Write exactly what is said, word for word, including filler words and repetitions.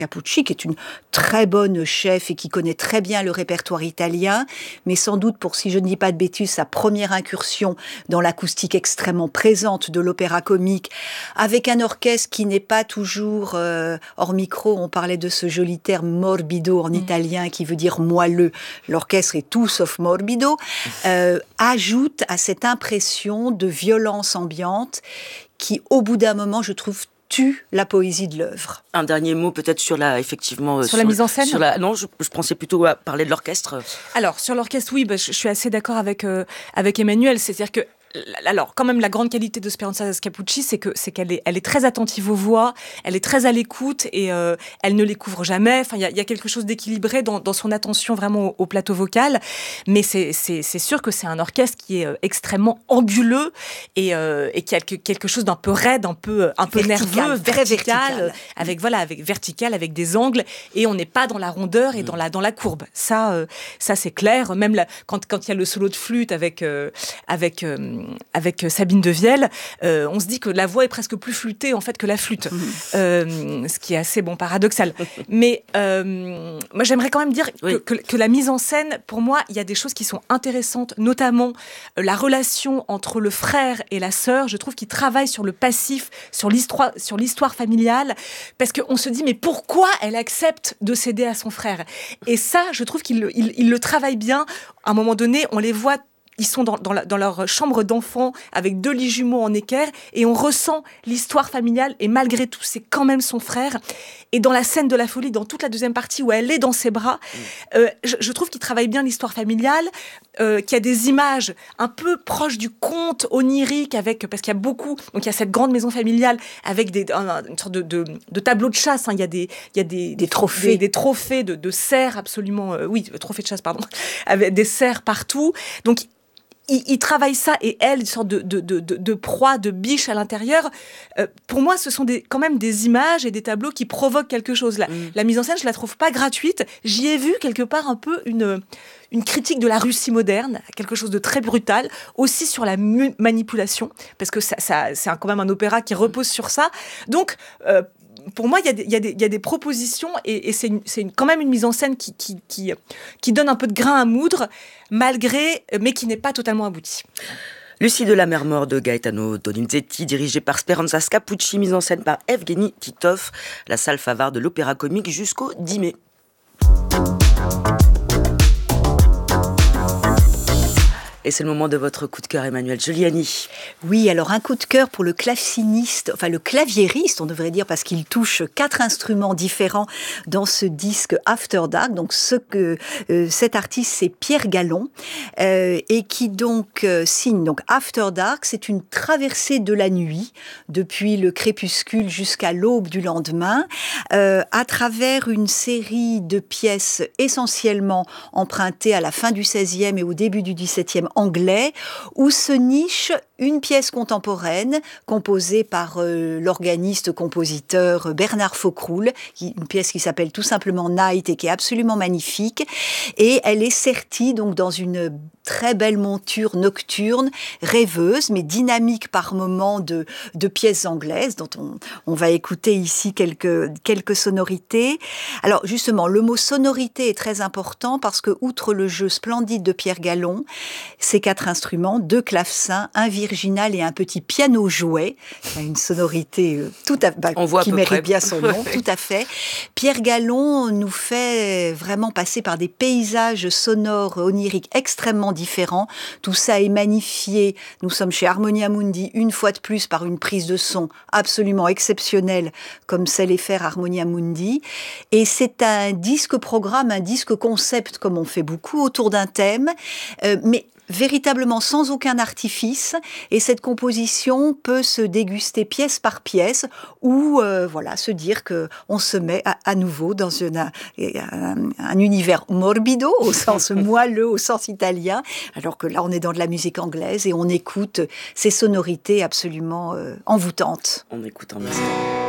Capucci, qui est une très bonne chef et qui connaît très bien le répertoire italien, mais sans doute pour, si je ne dis pas de bêtises, sa première incursion dans l'acoustique extrêmement présente de l'opéra comique, avec un orchestre qui n'est pas toujours, euh, hors micro, on parlait de ce joli terme morbido en mmh. italien, qui veut dire moelleux. L'orchestre est tout sauf morbido, euh, ajoute à cette impression de violence ambiante qui, au bout d'un moment, je trouve, tue la poésie de l'œuvre. Un dernier mot peut-être sur la, effectivement... Sur, sur la mise en scène sur la, Non, je, je pensais plutôt à parler de l'orchestre. Alors, sur l'orchestre, oui, bah, je, je suis assez d'accord avec, euh, avec Emmanuel. C'est-à-dire que alors, quand même, la grande qualité de Speranza Capucci, c'est que c'est qu'elle est, elle est très attentive aux voix, elle est très à l'écoute et euh, elle ne les couvre jamais. Enfin, il y, y a quelque chose d'équilibré dans, dans son attention vraiment au, au plateau vocal. Mais c'est, c'est, c'est sûr que c'est un orchestre qui est euh, extrêmement anguleux et, euh, et qui a quelque chose d'un peu raide, un peu, un peu vertical, nerveux, vertical, vertical, avec voilà, avec vertical, avec des angles. Et on n'est pas dans la rondeur et mmh. dans la dans la courbe. Ça, euh, ça c'est clair. Même la, quand quand il y a le solo de flûte avec euh, avec euh, avec Sabine Devielle, euh, on se dit que la voix est presque plus flûtée en fait que la flûte, mmh. euh, ce qui est assez bon paradoxal. Mais euh, moi j'aimerais quand même dire oui. que, que, que la mise en scène, pour moi, il y a des choses qui sont intéressantes, notamment euh, la relation entre le frère et la sœur. Je trouve qu'il travaille sur le passif, sur l'histoire, sur l'histoire familiale, parce qu'on se dit mais pourquoi elle accepte de céder à son frère ? Et ça, je trouve qu'il il, il le travaille bien. À un moment donné, on les voit. Ils sont dans, dans, la, dans leur chambre d'enfant avec deux lits jumeaux en équerre et on ressent l'histoire familiale et malgré tout, c'est quand même son frère. Et dans la scène de la folie, dans toute la deuxième partie où elle est dans ses bras, mmh. euh, je, je trouve qu'il travaille bien l'histoire familiale, euh, qu'il y a des images un peu proches du conte onirique avec, parce qu'il y a beaucoup, donc il y a cette grande maison familiale avec des, un, une sorte de, de, de tableau de chasse, hein. Il y a des, il y a des, des trophées, des, des trophées de, de cerfs absolument, euh, oui, trophées de chasse, pardon, avec des cerfs partout. Donc Il, il travaille ça et elle, une sorte de, de, de, de, de proie, de biche à l'intérieur. Euh, pour moi, ce sont des, quand même des images et des tableaux qui provoquent quelque chose. La, mmh. la mise en scène, je la trouve pas gratuite. J'y ai vu quelque part un peu une, une critique de la Russie moderne, quelque chose de très brutal, aussi sur la mu- manipulation, parce que ça, ça, c'est un, quand même un opéra qui repose sur ça. Donc, euh, pour moi, il y a des, il y a des, il y a des propositions et, et c'est, une, c'est une, quand même une mise en scène qui, qui, qui, qui donne un peu de grain à moudre, malgré, mais qui n'est pas totalement aboutie. Lucie de la mer morte de Gaetano Donizetti, dirigée par Speranza Capucci, mise en scène par Evgeny Titov, la salle Favart de l'Opéra Comique jusqu'au dix mai. Et c'est le moment de votre coup de cœur, Emmanuelle Giuliani. Oui, alors un coup de cœur pour le claveciniste, enfin le claviériste, on devrait dire, parce qu'il touche quatre instruments différents dans ce disque After Dark. Donc ce que euh, cet artiste, c'est Pierre Gallon, euh, et qui donc euh, signe donc After Dark. C'est une traversée de la nuit depuis le crépuscule jusqu'à l'aube du lendemain, euh, à travers une série de pièces essentiellement empruntées à la fin du seizième et au début du dix-septième anglais, où se niche une pièce contemporaine composée par euh, l'organiste-compositeur Bernard Faucroul, qui, une pièce qui s'appelle tout simplement Night et qui est absolument magnifique. Et elle est sertie donc dans une très belle monture nocturne, rêveuse, mais dynamique par moments de, de pièces anglaises, dont on, on va écouter ici quelques, quelques sonorités. Alors justement, le mot sonorité est très important parce que, outre le jeu splendide de Pierre Gallon, ces quatre instruments, deux clavecins, un virginal et un petit piano jouet, une sonorité tout à, bah, qui mérite près. bien son nom, tout à fait. Pierre Gallon nous fait vraiment passer par des paysages sonores oniriques extrêmement différents. Tout ça est magnifié. Nous sommes chez Harmonia Mundi, une fois de plus, par une prise de son absolument exceptionnelle, comme sait les faire Harmonia Mundi. Et c'est un disque-programme, un disque-concept, comme on fait beaucoup, autour d'un thème, euh, mais véritablement sans aucun artifice, et cette composition peut se déguster pièce par pièce ou euh, voilà, se dire que on se met à, à nouveau dans une, un, un univers morbido au sens moelleux, au sens italien, alors que là on est dans de la musique anglaise et on écoute ces sonorités absolument euh, envoûtantes. On écoute un instant.